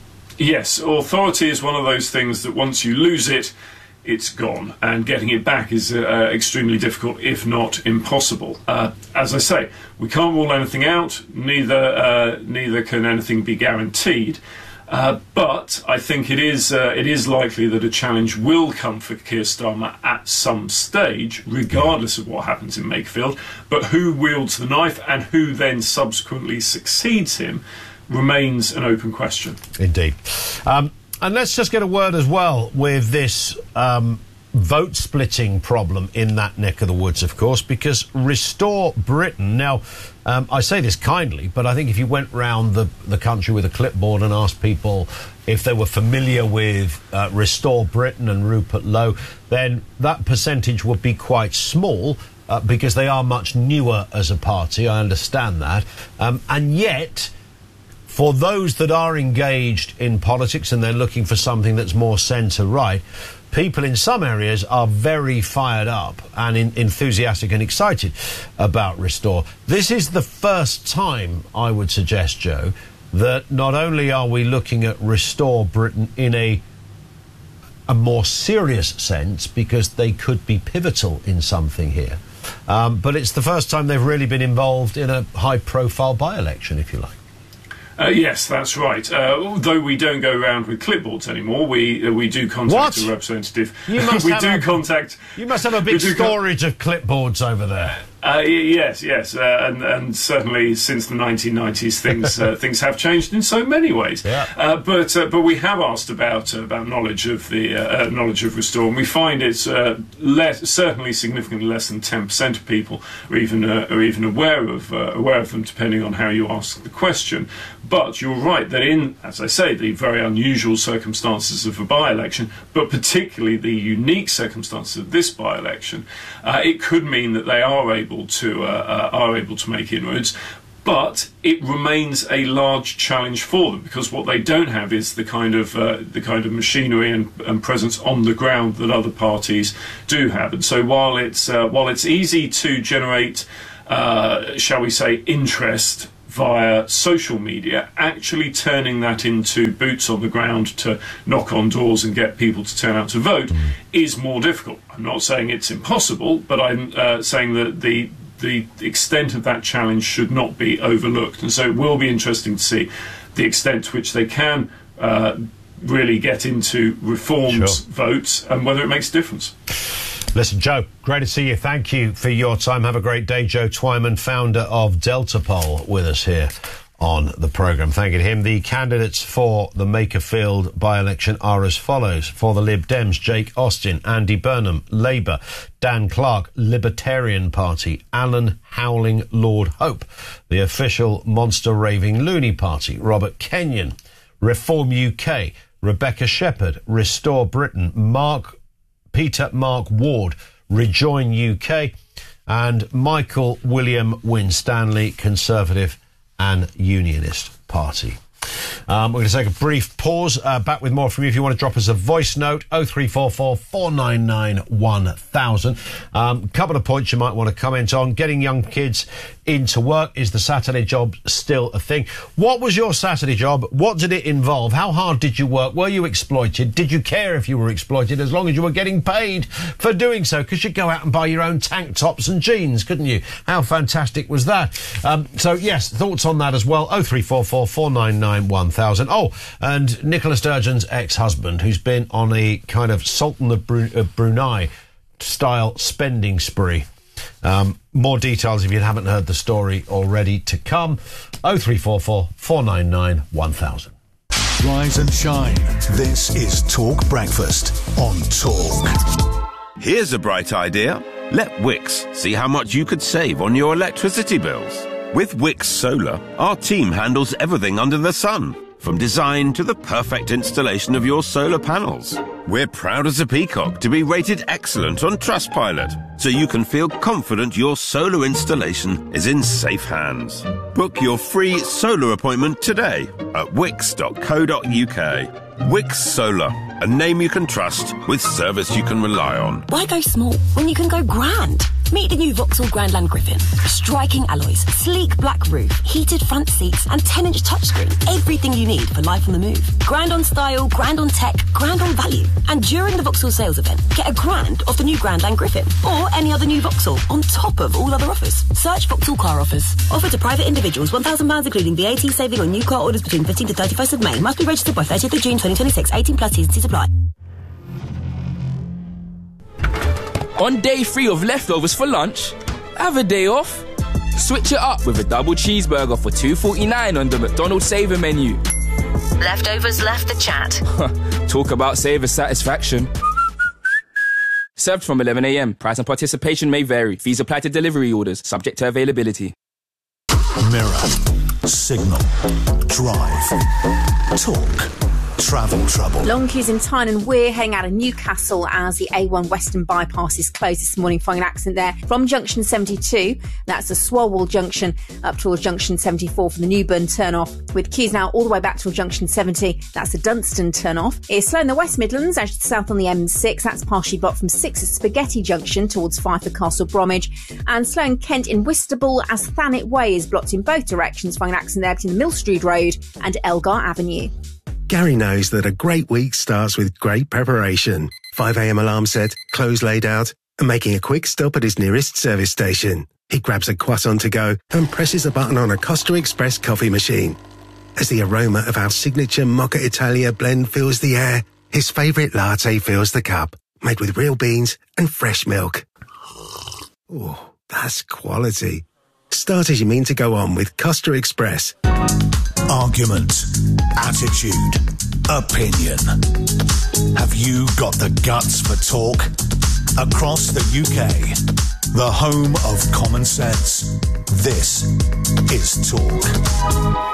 Yes, authority is one of those things that once you lose it, it's gone, and getting it back is uh, extremely difficult, if not impossible. Uh, as I say, we can't rule anything out, neither, uh, neither can anything be guaranteed. Uh, but I think it is uh, it is likely that a challenge will come for Keir Starmer at some stage, regardless of what happens in Makerfield. But who wields the knife and who then subsequently succeeds him remains an open question. Indeed. Um, and let's just get a word as well with this um, vote-splitting problem in that neck of the woods, of course, because Restore Britain... Now, um, I say this kindly, but I think if you went round the, the country with a clipboard and asked people if they were familiar with uh, Restore Britain and Rupert Lowe, then that percentage would be quite small, uh, because they are much newer as a party, I understand that. Um, and yet... For those that are engaged in politics and they're looking for something that's more centre-right, people in some areas are very fired up and in, enthusiastic and excited about Restore. This is the first time, I would suggest, Joe, that not only are we looking at Restore Britain in a a more serious sense, because they could be pivotal in something here, um, but it's the first time they've really been involved in a high-profile by-election, if you like. Uh, yes, that's right. Uh, although we don't go around with clipboards anymore, we uh, we do contact what? a representative. You must we have do a, contact. You must have a big storage of clipboards over there. Uh, yes, yes, uh, and, and certainly since the nineteen nineties, things uh, things have changed in so many ways. Yeah. Uh, but uh, but we have asked about uh, about knowledge of the uh, uh, knowledge of Restore, and we find it's uh, less, certainly significantly less than ten percent of people are even uh, are even aware of uh, aware of them, depending on how you ask the question. But you're right that in, as I say, the very unusual circumstances of a by-election, but particularly the unique circumstances of this by-election, uh, it could mean that they are able to uh, uh, are able to make inroads. But it remains a large challenge for them, because what they don't have is the kind of uh, the kind of machinery and, and presence on the ground that other parties do have. And so while it's uh, while it's easy to generate, uh, shall we say, interest via social media, actually turning that into boots on the ground to knock on doors and get people to turn out to vote mm. is more difficult. I'm not saying it's impossible, but I'm uh, saying that the the extent of that challenge should not be overlooked. And so it will be interesting to see the extent to which they can uh, really get into reformed sure. votes and whether it makes a difference. Listen, Joe, great to see you. Thank you for your time. Have a great day. Joe Twyman, founder of Delta Poll, with us here on the programme. Thanking him. The candidates for the Makerfield by-election are as follows. For the Lib Dems, Jake Austin, Andy Burnham, Labour, Dan Clark, Libertarian Party, Alan Howling, Lord Hope, the official Monster Raving Loony Party, Robert Kenyon, Reform U K, Rebecca Shepherd, Restore Britain, Mark Peter Mark Ward, Rejoin U K, and Michael William Winstanley, Conservative and Unionist Party. Um, we're going to take a brief pause. Uh, back with more from you. If you want to drop us a voice note, oh three four four, four nine nine, one thousand. A um, couple of points you might want to comment on. Getting young kids into work. Is the Saturday job still a thing? What was your Saturday job? What did it involve? How hard did you work? Were you exploited? Did you care if you were exploited, as long as you were getting paid for doing so? Because you'd go out and buy your own tank tops and jeans, couldn't you? How fantastic was that? Um, so, yes, thoughts on that as well. oh three four four, four nine nine, one thousand. Oh, and Nicola Sturgeon's ex-husband, who's been on a kind of Sultan of, Bru- of Brunei style spending spree. Um, more details if you haven't heard the story already to come. oh three four four, four nine nine, one thousand. Rise and shine. This is Talk Breakfast on Talk. Here's a bright idea. Let Wix see how much you could save on your electricity bills. With Wix Solar, our team handles everything under the sun, from design to the perfect installation of your solar panels. We're proud as a peacock to be rated excellent on Trustpilot, so you can feel confident your solar installation is in safe hands. Book your free solar appointment today at wix dot co dot uk. Wix Solar, a name you can trust with service you can rely on. Why go small when you can go grand? Meet the new Vauxhall Grandland Griffin. Striking alloys, sleek black roof, heated front seats and ten inch touchscreen. Everything you need for life on the move. Grand on style, grand on tech, grand on value. And during the Vauxhall sales event, get a grand off the new Grandland Griffin or any other new Vauxhall on top of all other offers. Search Vauxhall Car Offers. Offer to private individuals, one thousand pounds including V A T saving on new car orders between fifteenth to thirty-first of May. Must be registered by thirtieth of June twenty twenty-six. eighteen plus T's and C's apply. On day three of leftovers for lunch, have a day off. Switch it up with a double cheeseburger for two forty-nine on the McDonald's Saver menu. Leftovers left the chat. Talk about Saver satisfaction. Served from eleven a m. Price and participation may vary. Fees apply to delivery orders, subject to availability. Mirror, Signal, Drive, Talk. Travel trouble. Long queues in Tyne and Weir heading out of Newcastle as the A one Western bypass is closed this morning following an accident there from junction seventy-two. That's the Swalwell junction up towards junction seventy-four for the Newburn turn-off, with queues now all the way back towards junction seventy. That's the Dunstan turn-off. It's slow in the West Midlands as south on the M six. That's partially blocked from six at Spaghetti junction towards Fife Castle Bromwich, and slow in Kent in Whitstable as Thanet Way is blocked in both directions following an accident there between the Millstreet Road and Elgar Avenue. Gary knows that a great week starts with great preparation. five a m alarm set, clothes laid out, and making a quick stop at his nearest service station. He grabs a croissant to go and presses a button on a Costa Express coffee machine. As the aroma of our signature Mocha Italia blend fills the air, his favourite latte fills the cup, made with real beans and fresh milk. Ooh, That's quality. Start as you mean to go on with Costa Express. Argument, attitude, opinion. Have you got the guts for talk? Across the U K, the home of common sense. This is Talk.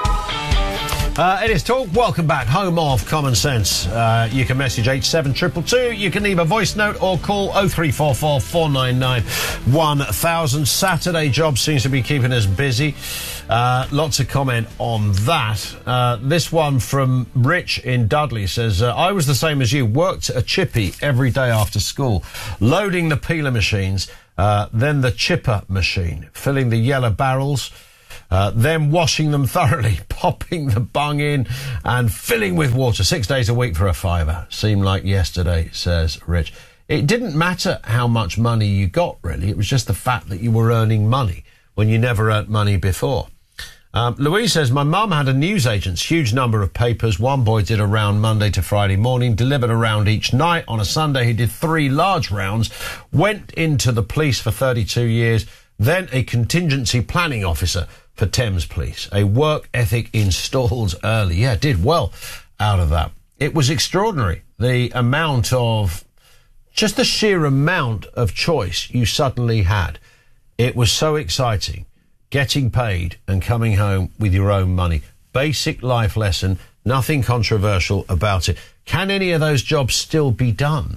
Uh, it is Talk. Welcome back. Home of Common Sense. Uh, you can message eight seven two two two. You can leave a voice note or call oh three four four, four nine nine, one thousand. Saturday job seems to be keeping us busy. Uh, lots of comment on that. Uh, this one from Rich in Dudley says, uh, I was the same as you. Worked a chippy every day after school, loading the peeler machines, uh, then the chipper machine, filling the yellow barrels, Uh, then washing them thoroughly, popping the bung in and filling with water. Six days a week for a fiver. Seemed like yesterday, says Rich. It didn't matter how much money you got, really. It was just the fact that you were earning money when you never earned money before. Um, Louise says, my mum had a newsagent's huge number of papers. One boy did a round Monday to Friday morning, delivered a round each night. On a Sunday, he did three large rounds, went into the police for thirty-two years, then a contingency planning officer for Thames Police. A work ethic installed early. Yeah, did well out of that. It was extraordinary, the amount of, just the sheer amount of choice you suddenly had. It was so exciting, getting paid and coming home with your own money. Basic life lesson, nothing controversial about it. Can any of those jobs still be done?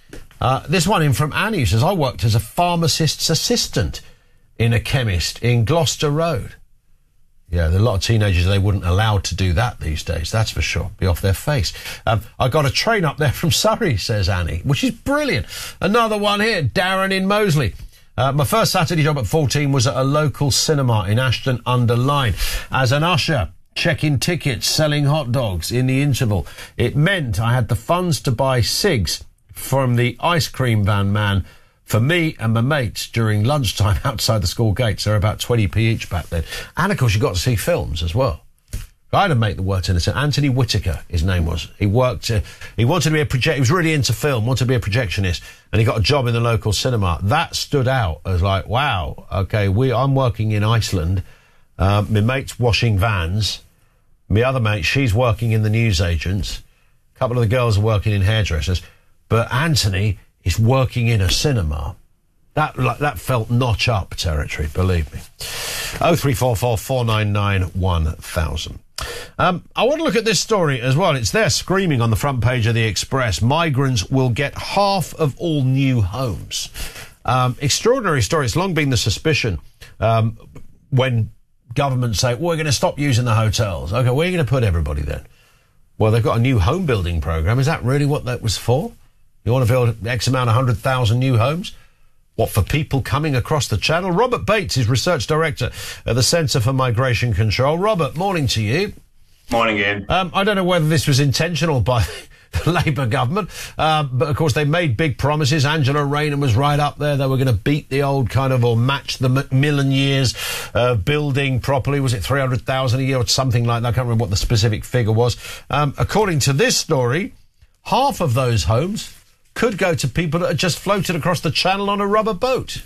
Uh, this one in from Annie says, I worked as a pharmacist's assistant in a chemist in Gloucester Road. Yeah, there are a lot of teenagers, they wouldn't allow to do that these days, that's for sure. Be off their face. Um, I got a train up there from Surrey, says Annie, which is brilliant. Another one here, Darren in Moseley. Uh, my first Saturday job at fourteen was at a local cinema in Ashton-under-Lyne. As an usher, checking tickets, selling hot dogs in the interval. It meant I had the funds to buy cigs from the ice cream van man for me and my mates during lunchtime outside the school gates. They're about twenty p each back then. And, of course, you got to see films as well. I had a mate that worked in it. Anthony Whitaker, his name was. He worked, uh, he wanted to be a project, he was really into film, wanted to be a projectionist, and he got a job in the local cinema. That stood out as like, wow, okay, we, I'm working in Iceland, uh, my mate's washing vans, my other mate, she's working in the newsagents, a couple of the girls are working in hairdressers, but Anthony is working in a cinema. That like, that felt notch up territory, believe me. oh three four four, four nine nine, one thousand. Um, I want to look at this story as well. It's there screaming on the front page of the Express. Migrants will get half of all new homes. Um, extraordinary story. It's long been the suspicion um, when governments say, well, we're going to stop using the hotels. OK, where are you going to put everybody then? Well, they've got a new home building programme. Is that really what that was for? You want to build X amount, one hundred thousand new homes? What, for people coming across the channel? Robert Bates is Research Director at the Centre for Migration Control. Robert, morning to you. Morning, Ian. Um, I don't know whether this was intentional by the Labour government, uh, but of course they made big promises. Angela Rayner was right up there. They were going to beat the old kind of, or match the Macmillan years uh, building properly. Was it three hundred thousand a year or something like that? I can't remember what the specific figure was. Um, according to this story, half of those homes could go to people that are just floated across the channel on a rubber boat.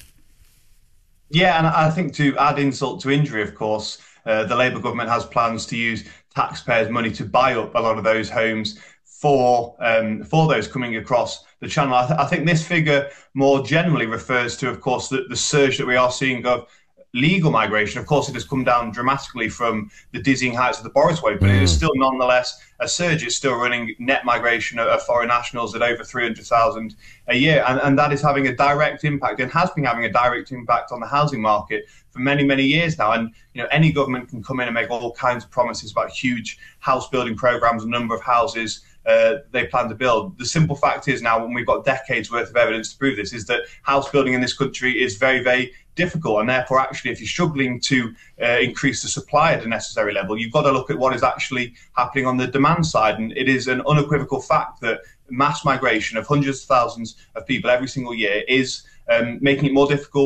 Yeah, and I think to add insult to injury, of course, uh, the Labour government has plans to use taxpayers' money to buy up a lot of those homes for um, for those coming across the channel. I, th- I think this figure more generally refers to, of course, the, the surge that we are seeing of legal migration. Of course, it has come down dramatically from the dizzying heights of the Boris wave, but mm. it is still nonetheless a surge. It's still running net migration of, of foreign nationals at over three hundred thousand a year. And, and that is having a direct impact and has been having a direct impact on the housing market for many, many years now. And, you know, any government can come in and make all kinds of promises about huge house building programs, a number of houses uh, they plan to build. The simple fact is now, when we've got decades worth of evidence to prove this, is that house building in this country is very, very difficult, and therefore actually if you're struggling to uh, increase the supply at a necessary level, you've got to look at what is actually happening on the demand side. And it is an unequivocal fact that mass migration of hundreds of thousands of people every single year is um, making it more difficult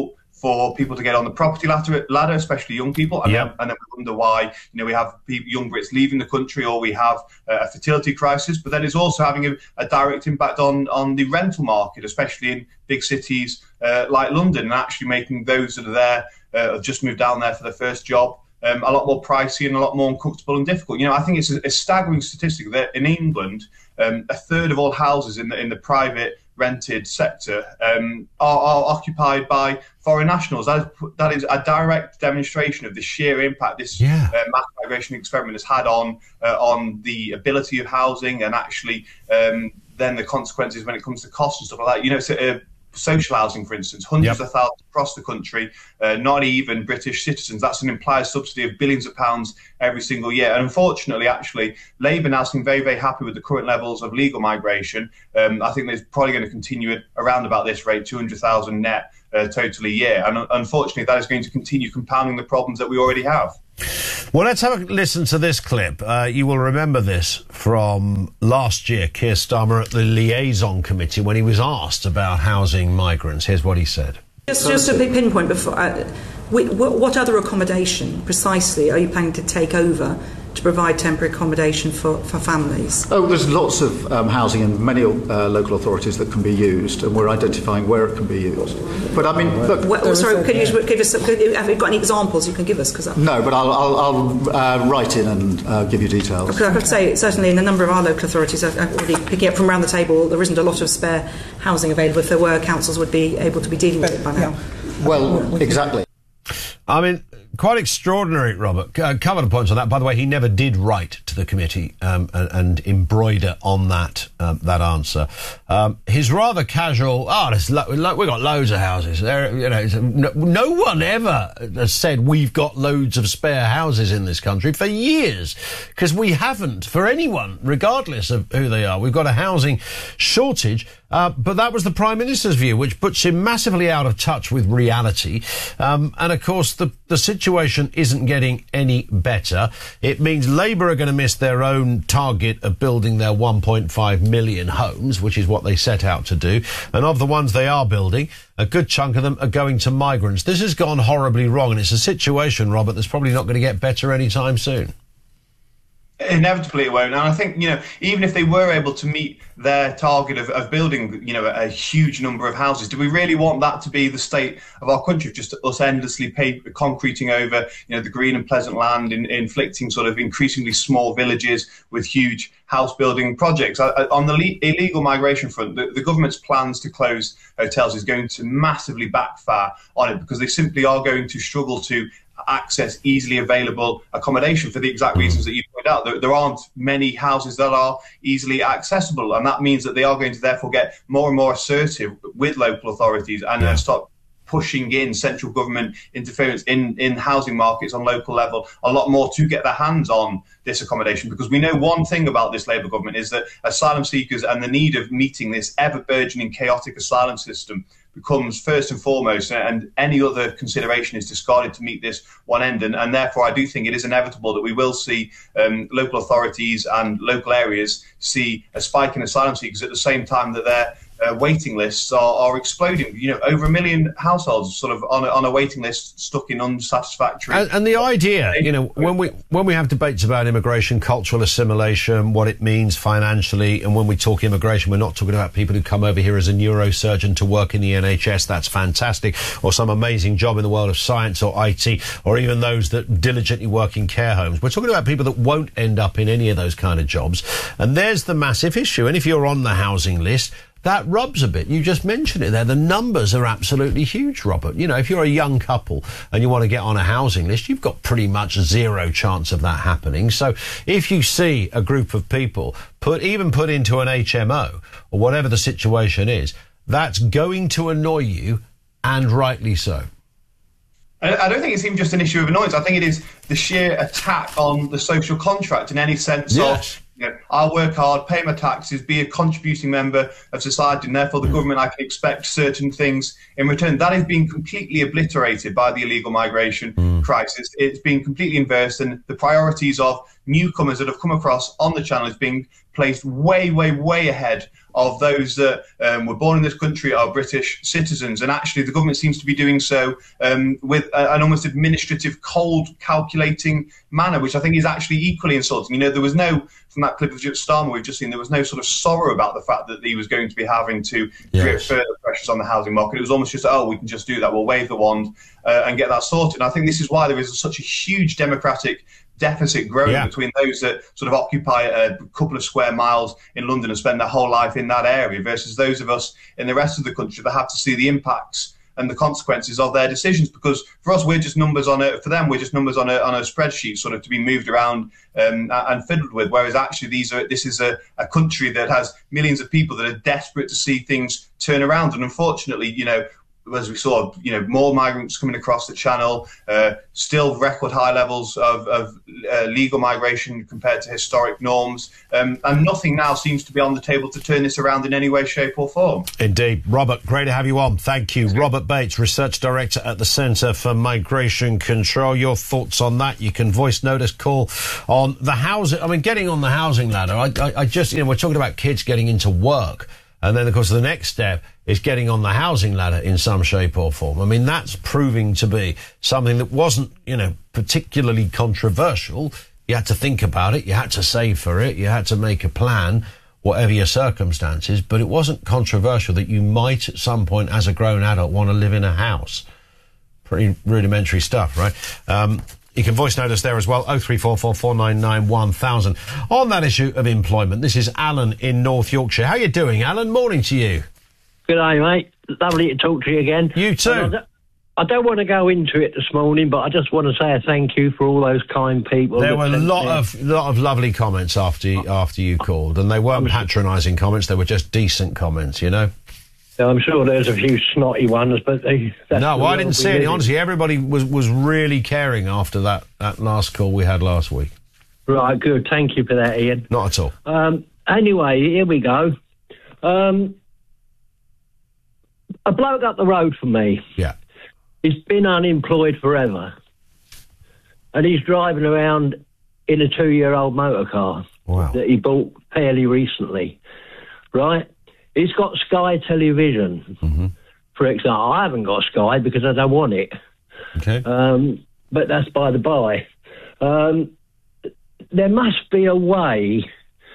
for people to get on the property ladder, ladder especially young people. And, yep. then, and then we wonder why, you know, we have people, young Brits leaving the country, or we have uh, a fertility crisis. But then it's also having a, a direct impact on, on the rental market, especially in big cities uh, like London, and actually making those that are there, uh, have just moved down there for their first job, um, a lot more pricey and a lot more uncomfortable and difficult. You know, I think it's a, a staggering statistic that in England, um, a third of all houses in the, in the private rented sector um, are, are occupied by foreign nationals. That is, that is a direct demonstration of the sheer impact this yeah. uh, mass migration experiment has had on uh, on the ability of housing, and actually um, then the consequences when it comes to costs and stuff like that. You know, so, uh, social housing, for instance, hundreds yep. of thousands across the country, uh, not even British citizens. That's an implied subsidy of billions of pounds every single year. And unfortunately, actually, Labour now seem very, very happy with the current levels of legal migration. Um, I think they're probably going to continue at around about this rate, two hundred thousand net uh, total a year. And uh, unfortunately, that is going to continue compounding the problems that we already have. Well, let's have a listen to this clip. Uh, you will remember this from last year, Keir Starmer at the Liaison Committee when he was asked about housing migrants. Here's what he said. Just, just a pinpoint before, uh, what, what other accommodation precisely are you planning to take over to provide temporary accommodation for, for families? Oh, there's lots of um, housing in many uh, local authorities that can be used, and we're identifying where it can be used. But I mean, look, well, sorry, could you give us? Could, have you got any examples you can give us? Because no, but I'll, I'll, I'll uh, write in and uh, give you details. Because I have to say, certainly in a number of our local authorities, I've already picking up from around the table, there isn't a lot of spare housing available. If there were, councils would be able to be dealing with it by now. Well, exactly. I mean, quite extraordinary, Robert. A couple of points on that. By the way, he never did write to the committee um, and, and embroider on that um, that answer. Um, his rather casual, oh, there's lo- lo- we've got loads of houses. There, you know, no, no one ever has said we've got loads of spare houses in this country for years, because we haven't, for anyone, regardless of who they are. We've got a housing shortage. Uh, but that was the Prime Minister's view, which puts him massively out of touch with reality. Um, and, of course, the, the situation isn't getting any better. It means Labour are going to miss their own target of building their one point five million homes, which is what they set out to do. And of the ones they are building, a good chunk of them are going to migrants. This has gone horribly wrong, and it's a situation, Robert, that's probably not going to get better anytime soon. Inevitably it won't. And I think, you know, even if they were able to meet their target of, of building, you know, a, a huge number of houses, do we really want that to be the state of our country, just us endlessly pay, concreting over, you know, the green and pleasant land, in, inflicting sort of increasingly small villages with huge house building projects? I, I, on the le- illegal migration front, the, the government's plans to close hotels is going to massively backfire on it, because they simply are going to struggle to access easily available accommodation for the exact reasons that you point out. There, there aren't many houses that are easily accessible, and that means that they are going to therefore get more and more assertive with local authorities and yeah. uh, start pushing in central government interference in, in housing markets on local level a lot more to get their hands on this accommodation. Because we know one thing about this Labour government is that asylum seekers and the need of meeting this ever-burgeoning chaotic asylum system becomes first and foremost, and any other consideration is discarded to meet this one end. And, and therefore, I do think it is inevitable that we will see um, local authorities and local areas see a spike in asylum seekers at the same time that their uh, waiting lists are, are exploding. You know, over a million households sort of on a, on a waiting list, stuck in unsatisfactory. And, and the idea, you know, when we when we have debates about immigration, cultural assimilation, what it means financially, and when we talk immigration, we're not talking about people who come over here as a neurosurgeon to work in the N H S. That's fantastic, or some amazing job in the world of science or I T, or even those that diligently work in care homes. We're talking about people that won't end up in any of those kind of jobs. And there's the massive issue. And if you're on the housing list, that rubs a bit. You just mentioned it there. The numbers are absolutely huge, Robert. You know, if you're a young couple and you want to get on a housing list, you've got pretty much zero chance of that happening. So if you see a group of people put even put into an H M O or whatever the situation is, that's going to annoy you, and rightly so. I don't think it's even just an issue of annoyance. I think it is the sheer attack on the social contract in any sense yes. of, you know, I'll work hard, pay my taxes, be a contributing member of society, and therefore the mm. government, I can expect certain things in return. That is being completely obliterated by the illegal migration mm. crisis. It's being completely inversed, and the priorities of newcomers that have come across on the channel is being placed way, way, way ahead of those that um, were born in this country, are British citizens. And actually the government seems to be doing so um, with a, an almost administrative, cold, calculating manner, which I think is actually equally insulting. You know, there was no, from that clip of Starmer we've just seen, there was no sort of sorrow about the fact that he was going to be having to yes. create further pressures on the housing market. It was almost just, oh, we can just do that, we'll wave the wand uh, and get that sorted. And I think this is why there is such a huge democratic deficit growing yeah. between those that sort of occupy a couple of square miles in London and spend their whole life in that area versus those of us in the rest of the country that have to see the impacts and the consequences of their decisions. Because for us, we're just numbers on a, for them, we're just numbers on a, on a spreadsheet sort of to be moved around um, and fiddled with. Whereas actually these are, this is a, a country that has millions of people that are desperate to see things turn around. And unfortunately, you know, as we saw, you know, more migrants coming across the channel, uh, still record high levels of, of uh, legal migration compared to historic norms, um, and nothing now seems to be on the table to turn this around in any way, shape or form. Indeed. Robert, great to have you on. Thank you. Robert Bates, Research Director at the Centre for Migration Control. Your thoughts on that? You can voice notice, call on the housing. I mean, getting on the housing ladder, I, I, I just, you know, we're talking about kids getting into work. And then, of course, the next step is getting on the housing ladder in some shape or form. I mean, that's proving to be something that wasn't, you know, particularly controversial. You had to think about it. You had to save for it. You had to make a plan, whatever your circumstances. But it wasn't controversial that you might at some point, as a grown adult, want to live in a house. Pretty rudimentary stuff, right? Um, You can voice note us there as well, oh three four four, four nine nine, one thousand. On that issue of employment, this is Alan in North Yorkshire. How are you doing, Alan? Morning to you. Good day, mate. Lovely to talk to you again. You too. I don't, I don't want to go into it this morning, but I just want to say a thank you for all those kind people. There were a lot of lot of lovely comments after you, after you called, and they weren't patronising comments, they were just decent comments, you know? I'm sure there's a few snotty ones, but they... That's no, the I didn't see any. Honestly, everybody was, was really caring after that, that last call we had last week. Right, good. Thank you for that, Ian. Not at all. Um, anyway, here we go. Um, a bloke up the road from me. Yeah. He's been unemployed forever. And he's driving around in a two-year-old motor car wow. that he bought fairly recently. Right? He's got Sky Television, mm-hmm. for example. I haven't got Sky because I don't want it. Okay. Um, but that's by the by. Um, there must be a way.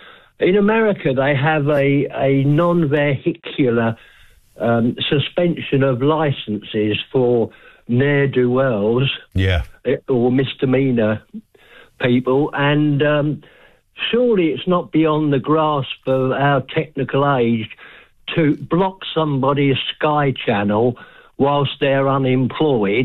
In America, they have a, a non-vehicular um, suspension of licenses for ne'er-do-wells yeah. or misdemeanor people. And um, surely it's not beyond the grasp of our technical age to block somebody's Sky channel whilst they're unemployed.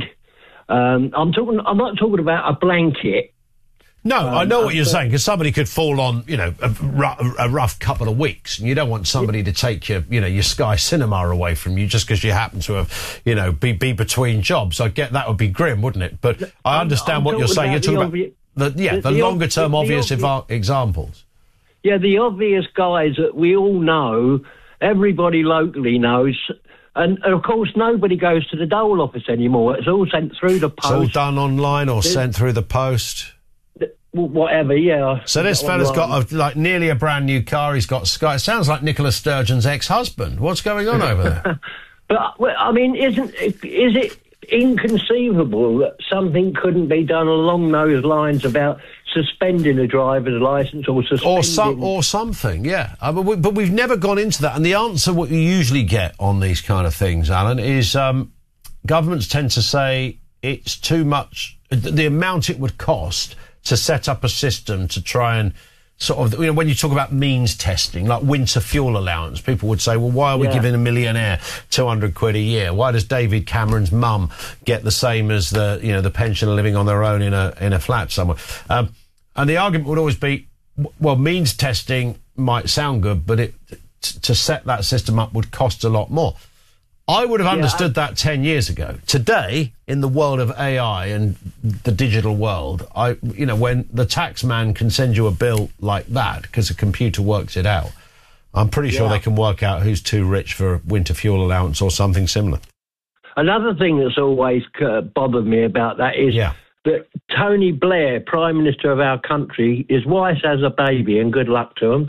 Um, I'm talking. I'm not talking about a blanket. No, um, I know what you're but, saying, because somebody could fall on, you know, a, a rough couple of weeks, and you don't want somebody yeah. to take your, you know, your Sky Cinema away from you just because you happen to have, you know, be, be between jobs. I get that would be grim, wouldn't it? But I understand I'm, I'm what you're saying. You're talking about obvi- the, yeah, the, the, the longer-term the, obvious the obvi- examples. Yeah, the obvious guys that we all know, everybody locally knows. And, of course, nobody goes to the dole office anymore. It's all sent through the post. It's all done online or There's, sent through the post. Whatever, yeah. So this fella's got a, like nearly a brand new car. He's got Sky. It sounds like Nicola Sturgeon's ex-husband. What's going on over there? But well, I mean, isn't is it inconceivable that something couldn't be done along those lines about suspending a driver's license or suspending or some or something? Yeah, I mean, we, but we've never gone into that. And the answer what you usually get on these kind of things, Alan, is um, governments tend to say it's too much. The amount it would cost to set up a system to try and sort of, you know, when you talk about means testing, like winter fuel allowance, people would say, well, why are we yeah. giving a millionaire two hundred quid a year? Why does David Cameron's mum get the same as the, you know, the pensioner living on their own in a, in a flat somewhere? Um, and the argument would always be, well, means testing might sound good, but it, t- to set that system up would cost a lot more. I would have understood yeah, I... that ten years ago. Today, in the world of A I and the digital world, I, you know, when the tax man can send you a bill like that because a computer works it out, I'm pretty sure yeah. they can work out who's too rich for winter fuel allowance or something similar. Another thing that's always uh, bothered me about that is yeah. that Tony Blair, Prime Minister of our country, his wife has a baby, and good luck to him.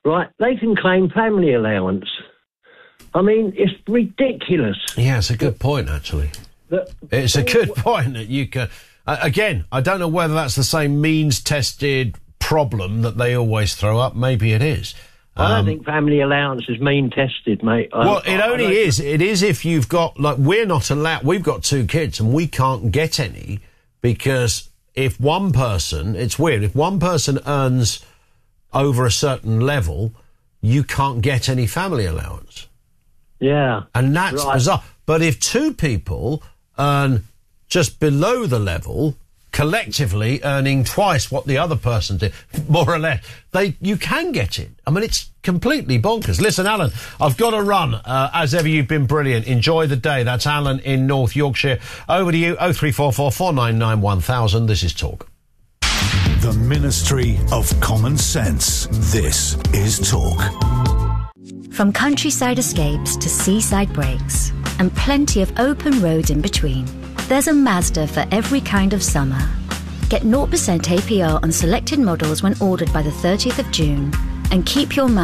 right, they can claim family allowance. I mean, it's ridiculous. Yeah, it's a good point, actually. That, it's a good point that you can... Uh, again, I don't know whether that's the same means-tested problem that they always throw up. Maybe it is. I don't Um, think family allowance is mean-tested, mate. I, Well, it I- only I don't- is. It is if you've got, like, we're not allowed, we've got two kids and we can't get any because if one person, it's weird, if one person earns over a certain level, you can't get any family allowance. Yeah. And that's Right. bizarre. But if two people earn just below the level, collectively earning twice what the other person did, more or less, they you can get it. I mean, it's completely bonkers. Listen, Alan, I've got to run. Uh, as ever, you've been brilliant. Enjoy the day. That's Alan in North Yorkshire. Over to you, oh three four four, four nine nine, one thousand. This is Talk. The Ministry of Common Sense. This is Talk. From countryside escapes to seaside breaks, and plenty of open roads in between, there's a Mazda for every kind of summer. Get zero percent A P R on selected models when ordered by the thirtieth of June, and keep your